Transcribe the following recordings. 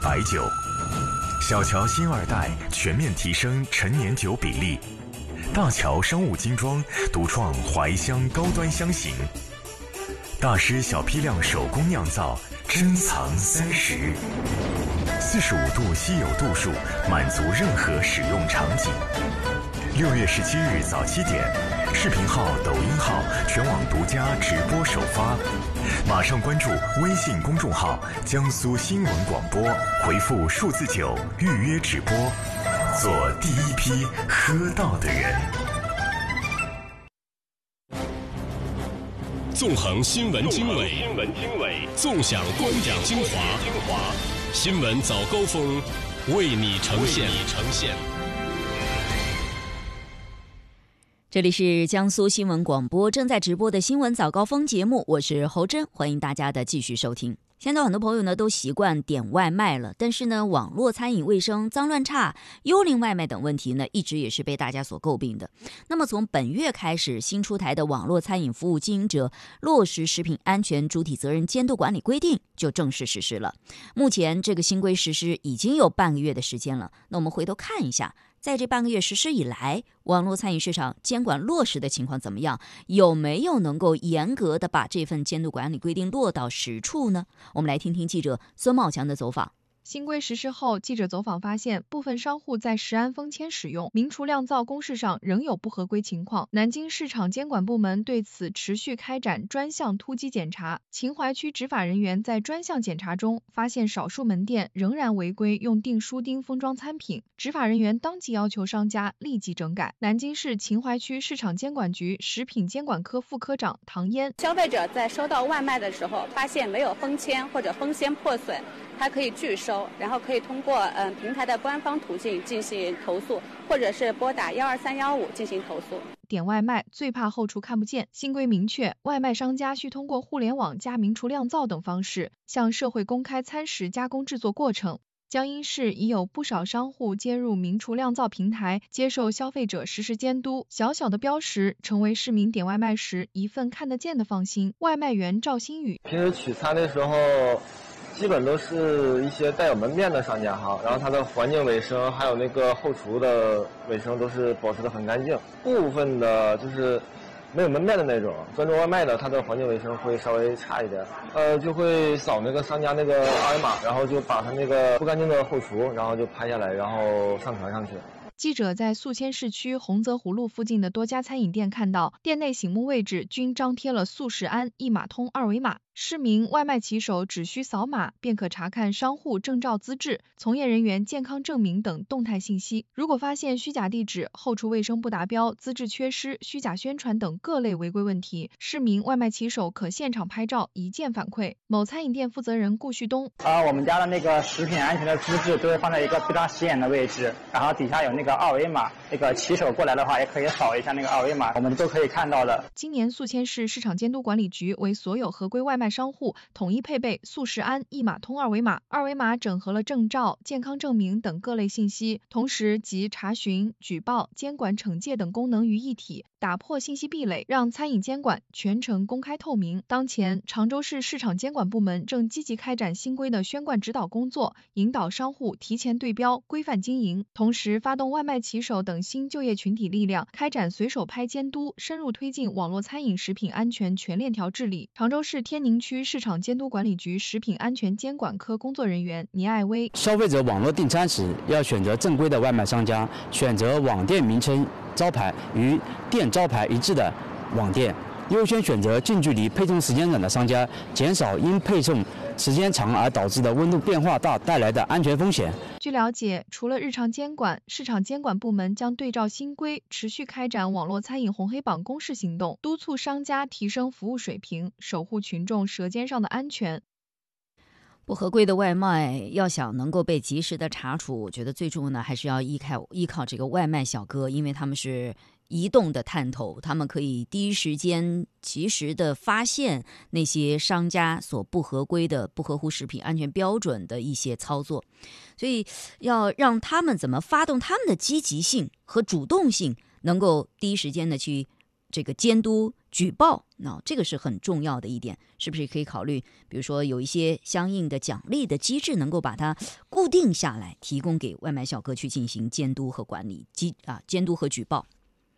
白酒。小乔新二代全面提升陈年酒比例。大乔商务精装独创怀香高端香型。大师小批量手工酿造，珍藏30，45度稀有度数，满足任何使用场景。6月17日早7点，视频号、抖音号全网独家直播首发，马上关注微信公众号“江苏新闻广播”，回复数字9预约直播，做第一批喝到的人。 纵横新闻经纬，纵享观点精华，新闻早高峰为你呈现。 这里是江苏新闻广播正在直播的新闻早高峰节目，我是侯珍，欢迎大家的继续收听。现在很多朋友呢都习惯点外卖了，但是呢，网络餐饮卫生脏乱差、幽灵外卖等问题呢，一直也是被大家所诟病的。那么从本月开始，新出台的网络餐饮服务经营者落实食品安全主体责任监督管理规定就正式实施了。目前这个新规实施已经有半个月的时间了。那我们回头看一下，在这半个月实施以来，网络餐饮市场监管落实的情况怎么样？有没有能够严格的把这份监督管理规定落到实处呢？我们来听听记者孙茂强的走访。 新规实施后，记者走访发现，部分商户在食安封签使用、明厨酿造公示上仍有不合规情况。南京市场监管部门对此持续开展专项突击检查。秦淮区执法人员在专项检查中发现少数门店仍然违规用订书钉封装餐品，执法人员当即要求商家立即整改。南京市秦淮区市场监管局食品监管科副科长唐嫣： 消费者在收到外卖的时候，发现没有封签或者封签破损，它可以拒收，然后可以通过平台的官方途径进行投诉，或者是拨打12315进行投诉。 点外卖最怕后厨看不见，新规明确，外卖商家需通过互联网加明厨酿造等方式，向社会公开餐食加工制作过程。江阴市已有不少商户接入明厨酿造平台，接受消费者实时监督，小小的标识成为市民点外卖时一份看得见的放心。外卖员赵新宇： 平时取餐的时候基本都是一些带有门面的商家哈，然后它的环境卫生还有那个后厨的卫生都是保持得很干净。部分的就是没有门面的那种专做外卖的，它的环境卫生会稍微差一点，就会扫那个商家那个二维码，然后就把它那个不干净的后厨，然后就拍下来，然后上传上去。 记者在宿迁市区洪泽湖路附近的多家餐饮店看到，店内醒目位置均张贴了速食安一码通二维码，市民外卖骑手只需扫码便可查看商户证照资质、从业人员健康证明等动态信息。如果发现虚假地址、后厨卫生不达标、资质缺失、虚假宣传等各类违规问题，市民外卖骑手可现场拍照一键反馈。某餐饮店负责人顾旭东： 我们家的那个食品安全的资质都是放在一个非常显眼的位置，然后底下有那个二维码，那个骑手过来的话也可以扫一下那个二维码，我们都可以看到的。 今年宿迁市市场监督管理局为所有合规外卖商户统一配备速食安一码通二维码，二维码整合了证照、健康证明等各类信息，同时集查询、举报、监管惩戒等功能于一体，打破信息壁垒，让餐饮监管全程公开透明。当前，常州市市场监管部门正积极开展新规的宣贯指导工作，引导商户提前对标、规范经营，同时发动外卖骑手等新就业群体力量，开展随手拍监督，深入推进网络餐饮食品安全全链条治理。常州市天宁区市场监督管理局食品安全监管科工作人员倪爱薇： 消费者网络订餐时要选择正规的外卖商家，选择网店名称招牌与店招牌一致的网店，优先选择近距离配送时间短的商家，减少因配送时间长而导致的温度变化大带来的安全风险。 据了解，除了日常监管，市场监管部门将对照新规，持续开展网络餐饮红黑榜公示行动，督促商家提升服务水平，守护群众舌尖上的安全。 不合规的外卖要想能够被及时的查处，我觉得最重要的还是要依靠这个外卖小哥，因为他们是移动的探头，他们可以第一时间及时的发现那些商家所不合规的、不合乎食品安全标准的一些操作，所以要让他们怎么发动他们的积极性和主动性，能够第一时间的去这个监督举报，那这个是很重要的一点，是不是可以考虑比如说有一些相应的奖励的机制，能够把它固固定下来，提供给外卖小哥去进行监督和管理，监督和举报。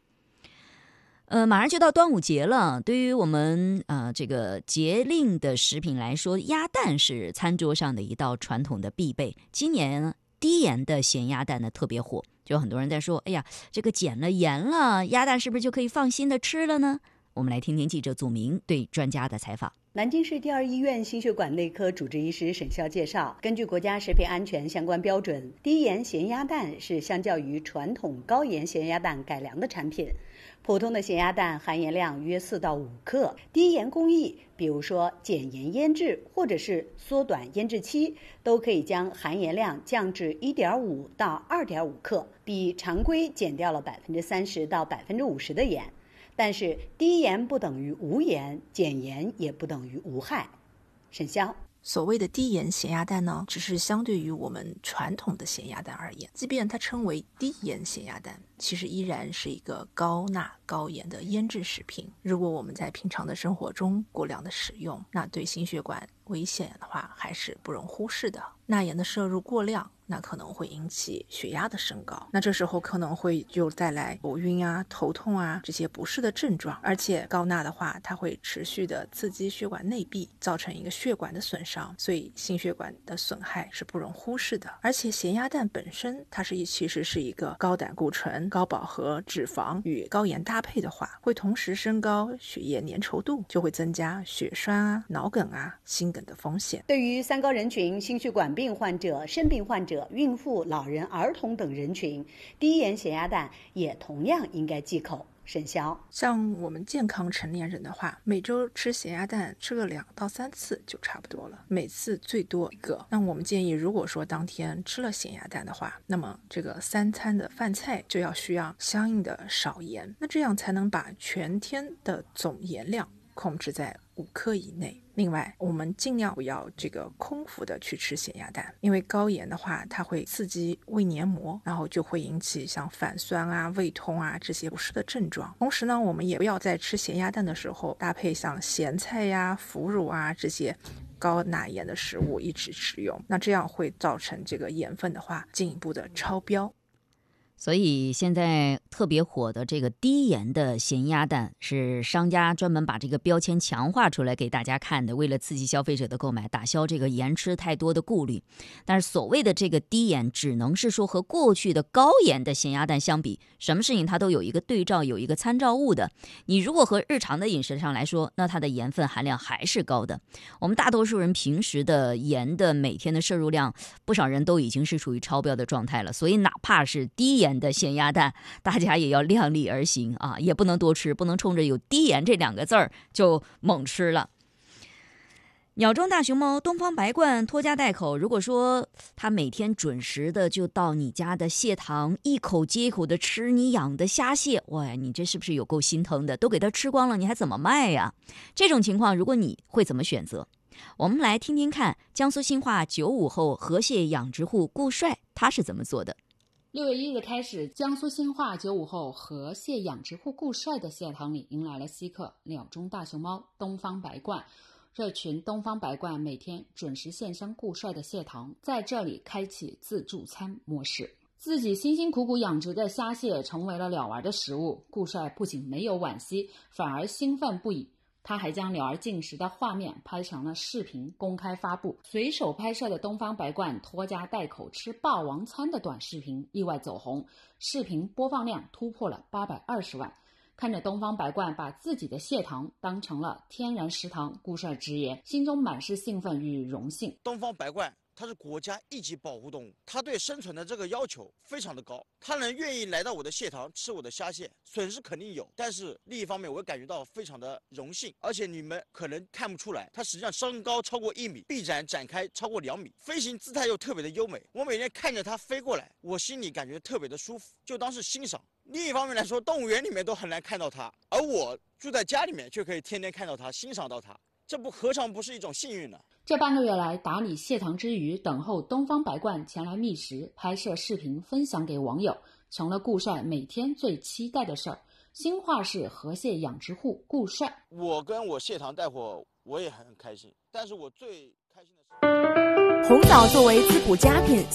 马上就到端午节了，对于我们这个节令的食品来说，鸭蛋是餐桌上的一道传统的必备。今年低盐的咸鸭蛋呢特别火，就很多人在说，哎呀，这个减了盐了，鸭蛋是不是就可以放心的吃了呢？我们来听听记者祖明对专家的采访。 南京市第二医院心血管内科主治医师沈潇介绍，根据国家食品安全相关标准，低盐咸鸭蛋是相较于传统高盐咸鸭蛋改良的产品。普通的咸鸭蛋含盐量约4到5克，低盐工艺，比如说减盐腌制或者是缩短腌制期，都可以将含盐量降至 1.5 到 2.5克，比常规减掉了 30% 到 50% 的盐。但是低盐不等于无盐，减盐也不等于无害。沈潇， 所谓的低盐咸鸭蛋呢，只是相对于我们传统的咸鸭蛋而言，即便它称为低盐咸鸭蛋，其实依然是一个高钠高盐的腌制食品。如果我们在平常的生活中过量的使用，那对心血管危险的话还是不容忽视的。钠盐的摄入过量，那可能会引起血压的升高，那这时候可能会就带来头晕啊、头痛啊这些不适的症状。而且高钠的话，它会持续的刺激血管内壁，造成一个血管的损伤，所以心血管的损害是不容忽视的。而且咸鸭蛋本身它其实是一个高胆固醇、高饱和脂肪与高盐搭配的话，会同时升高血液粘稠度，就会增加血栓啊、脑梗啊、心梗的风险。 对于三高人群、心血管病患者、肾病患者、孕妇、老人、儿童等人群，低盐咸鸭蛋也同样应该忌口。沈潇， 像我们健康成年人的话，每周吃咸鸭蛋吃个2到3次就差不多了，每次最多1个。那我们建议，如果说当天吃了咸鸭蛋的话，那么这个3餐的饭菜就需要相应的少盐，那这样才能把全天的总盐量控制在5克以内。另外，我们尽量不要这个空腹的去吃咸鸭蛋，因为高盐的话，它会刺激胃黏膜，然后就会引起像反酸啊、胃痛啊这些不适的症状。同时呢，我们也不要在吃咸鸭蛋的时候搭配像咸菜呀、腐乳啊这些高钠盐的食物一起食用，那这样会造成这个盐分的话进一步的超标。 所以现在特别火的这个低盐的咸鸭蛋，是商家专门把这个标签强化出来给大家看的，为了刺激消费者的购买，打消这个盐吃太多的顾虑。但是所谓的这个低盐，只能是说和过去的高盐的咸鸭蛋相比，什么事情它都有一个对照，有一个参照物的。你如果和日常的饮食上来说，那它的盐分含量还是高的。我们大多数人平时的盐的每天的摄入量，不少人都已经是处于超标的状态了。所以哪怕是低盐的咸鸭蛋，大家也要量力而行啊，也不能多吃，不能冲着有低盐这2个字儿就猛吃了。鸟中大熊猫东方白鹳拖家带口，如果说它每天准时的就到你家的蟹塘，一口接一口的吃你养的虾蟹，哇，你这是不是有够心疼的？都给它吃光了，你还怎么卖呀？这种情况，如果你会怎么选择？我们来听听看江苏兴化95后河蟹养殖户顾帅他是怎么做的。 6月1日开始，江苏兴化95后河蟹养殖户顾帅的蟹塘里迎来了稀客鸟中大熊猫东方白鹳。这群东方白鹳每天准时现身顾帅的蟹塘，在这里开启自助餐模式。自己辛辛苦苦养殖的虾蟹成为了鸟儿的食物，顾帅不仅没有惋惜，反而兴奋不已。他还将鸟儿进食的画面拍成了视频公开发布。随手拍摄的东方白鹳拖家带口吃霸王餐的短视频意外走红，视频播放量突破了820万。看着东方白鹳把自己的蟹塘当成了天然食堂，顾帅直言心中满是兴奋与荣幸。 东方白鹳它是国家一级保护动物，它对生存的这个要求非常的高，它能愿意来到我的蟹塘吃我的虾蟹，损失肯定有，但是另一方面我感觉到非常的荣幸。而且你们可能看不出来，它实际上身高超过1米，臂展展开超过2米，飞行姿态又特别的优美。我每天看着它飞过来，我心里感觉特别的舒服，就当是欣赏。另一方面来说，动物园里面都很难看到它，而我住在家里面却可以天天看到它，欣赏到它，这何尝不是一种幸运呢？ 这半个月来，打理蟹塘之余，等候东方白鹳前来觅食，拍摄视频分享给网友，成了顾帅每天最期待的事儿。兴化市河蟹养殖户顾帅， 我跟我蟹塘带货，我也很开心，但是我最开心的是红枣作为滋补佳品，